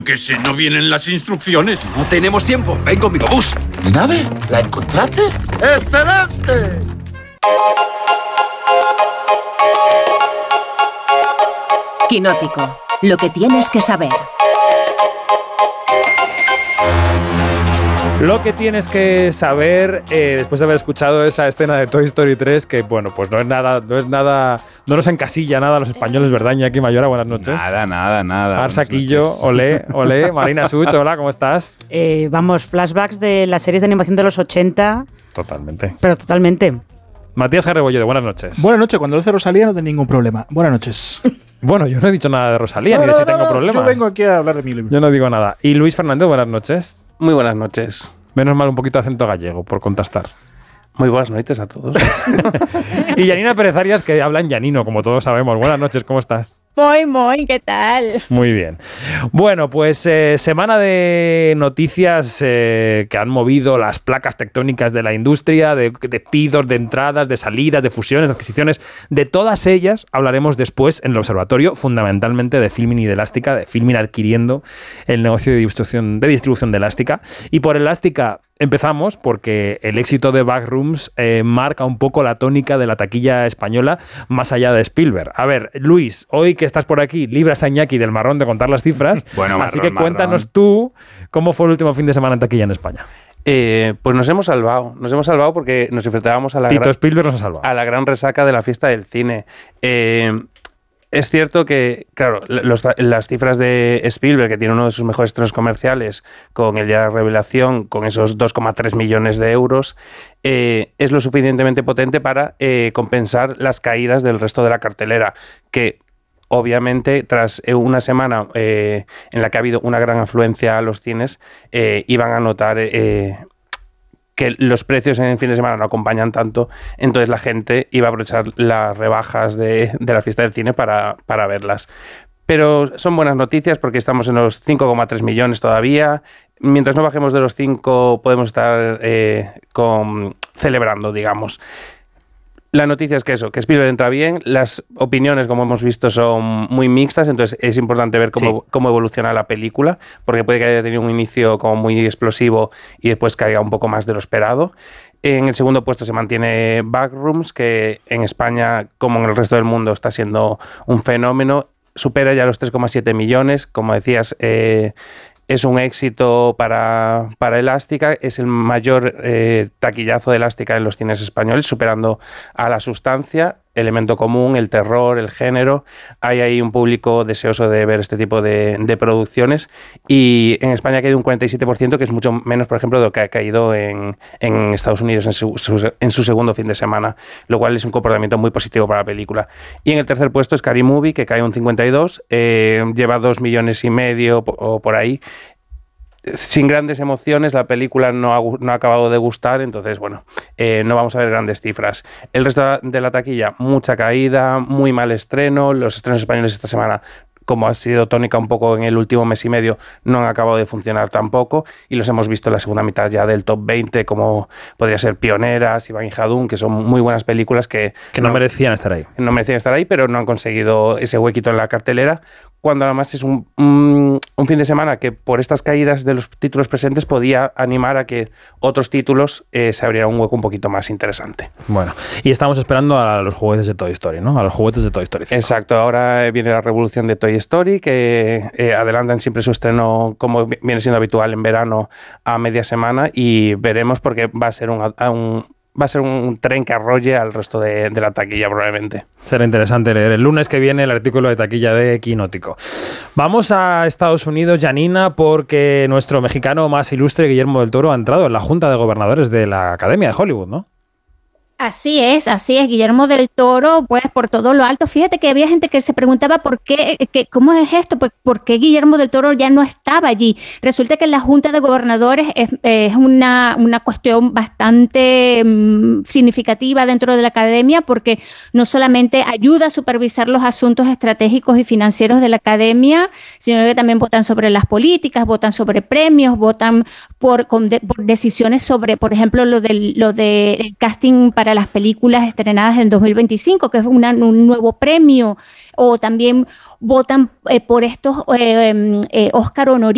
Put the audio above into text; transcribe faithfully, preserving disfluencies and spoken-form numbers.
Que si no vienen las instrucciones. No tenemos tiempo. Ven conmigo, Bus. ¿Mi nave? ¿La encontraste? ¡Excelente! Quinótico. Lo que tienes que saber. Lo que tienes que saber eh, después de haber escuchado esa escena de Toy Story tres, que bueno, pues no es nada, no es nada, no nos encasilla nada a los españoles, ¿verdad, Iñaki Mayora? Buenas noches. Nada, nada, nada. Arsaquillo, olé, olé. Marina Such, hola, ¿cómo estás? Eh, vamos, flashbacks de las series de animación de los ochenta. Totalmente. Pero totalmente. Matías Jarrebolledo, buenas noches. Buenas noches, cuando dice Rosalía no tengo ningún problema. Buenas noches. Bueno, yo no he dicho nada de Rosalía, no, ni de no, si no, tengo no, problemas. Yo vengo aquí a hablar de mi libro. Yo no digo nada. Y Luis Fernández, buenas noches. Muy buenas noches. Menos mal un poquito de acento gallego, por contrastar. Muy buenas noches a todos. Y Yanina Pérez Arias, que habla en llanino, como todos sabemos. Buenas noches, ¿cómo estás? Muy, muy, ¿qué tal? Muy bien. Bueno, pues eh, semana de noticias eh, que han movido las placas tectónicas de la industria, de, de pidos, de entradas, de salidas, de fusiones, de adquisiciones. De todas ellas hablaremos después en el observatorio, fundamentalmente de Filmin y de Elástica, de Filmin adquiriendo el negocio de distribución de, distribución de Elástica. Y por Elástica empezamos porque el éxito de Backrooms eh, marca un poco la tónica de la taquilla española más allá de Spielberg. A ver, Luis, hoy que estás por aquí, libras a Iñaki del marrón de contar las cifras. Bueno, así marrón, que cuéntanos marrón. tú cómo fue el último fin de semana en taquilla en España. Eh, pues nos hemos salvado. Nos hemos salvado porque nos enfrentábamos a la, Tito gran, Spielberg nos ha salvado. a la gran resaca de la fiesta del cine. Eh, Es cierto que, claro, los, las cifras de Spielberg, que tiene uno de sus mejores estrenos comerciales, con el día de revelación, con esos dos coma tres millones de euros, eh, es lo suficientemente potente para eh, compensar las caídas del resto de la cartelera, que obviamente tras una semana eh, en la que ha habido una gran afluencia a los cines, eh, iban a notar Eh, que los precios en el fin de semana no acompañan tanto, entonces la gente iba a aprovechar las rebajas de, de la fiesta del cine para, para verlas. Pero son buenas noticias porque estamos en los cinco coma tres millones todavía. Mientras no bajemos de los cinco podemos estar eh, con, celebrando, digamos. La noticia es que eso, que Spielberg entra bien, las opiniones, como hemos visto, son muy mixtas, entonces es importante ver cómo, sí. cómo evoluciona la película, porque puede que haya tenido un inicio como muy explosivo y después caiga un poco más de lo esperado. En el segundo puesto se mantiene Backrooms, que en España, como en el resto del mundo, está siendo un fenómeno. Supera ya los tres coma siete millones, como decías, eh, es un éxito para, para Elástica, es el mayor eh, taquillazo de Elástica en los cines españoles, superando a La Sustancia, Elemento Común, el terror, el género. Hay ahí un público deseoso de ver este tipo de, de producciones, y en España ha caído un cuarenta y siete por ciento, que es mucho menos, por ejemplo, de lo que ha caído en, en Estados Unidos en su, su, en su segundo fin de semana, lo cual es un comportamiento muy positivo para la película. Y en el tercer puesto es Scary Movie, que cae un cincuenta y dos, eh, lleva dos millones y medio o por ahí. Sin grandes emociones, la película no ha, no ha acabado de gustar, entonces, bueno, eh, no vamos a ver grandes cifras. El resto de la taquilla, mucha caída, muy mal estreno. Los estrenos españoles esta semana, como ha sido tónica un poco en el último mes y medio, no han acabado de funcionar tampoco, y los hemos visto en la segunda mitad ya del top veinte, como podría ser Pioneras, Iván y Jadún, que son muy buenas películas que, que no, no merecían estar ahí. No merecían estar ahí, pero no han conseguido ese huequito en la cartelera, cuando además es un, un, un fin de semana que por estas caídas de los títulos presentes podía animar a que otros títulos eh, se abrieran un hueco un poquito más interesante. Bueno, y estamos esperando a los juguetes de Toy Story, ¿no? A los juguetes de Toy Story cinco. Exacto, ahora viene la revolución de Toy Story, que eh, adelantan siempre su estreno, como viene siendo habitual, en verano a media semana, y veremos, porque va a ser un... un va a ser un tren que arrolle al resto de, de la taquilla, probablemente. Será interesante leer el lunes que viene el artículo de taquilla de Quinótico. Vamos a Estados Unidos, Janina, porque nuestro mexicano más ilustre, Guillermo del Toro, ha entrado en la Junta de Gobernadores de la Academia de Hollywood, ¿no? Así es, así es, Guillermo del Toro, pues por todo lo alto. Fíjate que había gente que se preguntaba por qué, que, ¿cómo es esto? Pues, ¿por qué Guillermo del Toro ya no estaba allí? Resulta que la Junta de Gobernadores es, es una, una cuestión bastante um, significativa dentro de la Academia, porque no solamente ayuda a supervisar los asuntos estratégicos y financieros de la Academia, sino que también votan sobre las políticas, votan sobre premios, votan por, con de, por decisiones sobre, por ejemplo, lo del lo de casting para las películas estrenadas en dos mil veinticinco, que es una, un nuevo premio, o también votan eh, por estos eh, eh, Oscar honoríficos